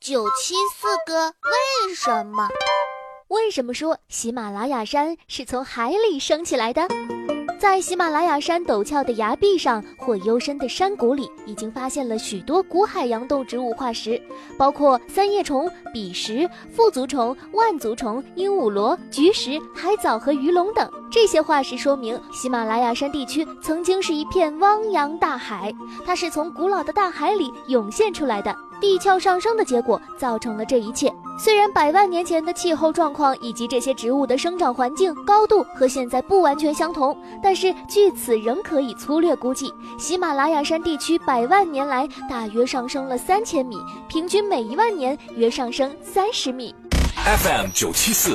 974个为什么？ 为什么说喜马拉雅山是从海里升起来的？在喜马拉雅山陡峭的崖壁上或幽深的山谷里，已经发现了许多古海洋动植物化石，包括三叶虫、笔石、腹足虫、腕足虫、鹦鹉螺、菊石、海藻和鱼龙等。这些化石说明喜马拉雅山地区曾经是一片汪洋大海，它是从古老的大海里涌现出来的。地壳上升的结果造成了这一切。虽然100万年前的气候状况以及这些植物的生长环境、高度和现在不完全相同，但是据此仍可以粗略估计，喜马拉雅山地区100万年来大约上升了3000米，平均每1万年约上升30米。 FM 974